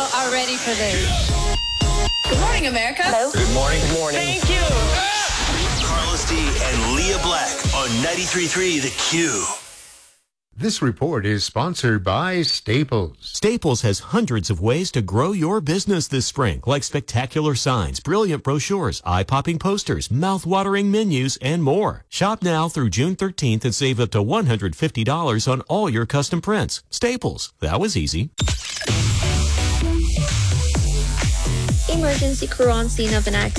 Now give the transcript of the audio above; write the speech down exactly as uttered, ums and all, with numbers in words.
are ready for this. Good morning, America. Hello. Good morning. Good morning. Thank you. Carlos D and Leah Black on ninety-three point three The Q. This report is sponsored by Staples. Staples has hundreds of ways to grow your business this spring, like spectacular signs, brilliant brochures, eye-popping posters, mouth-watering menus, and more. Shop now through June thirteenth and save up to one hundred fifty dollars on all your custom prints. Staples. That was easy. Emergency crew on scene of an accident.